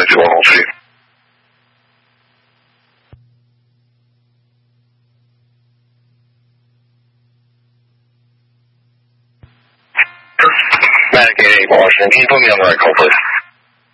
就往后吹。卖给广告神听众面来扣分。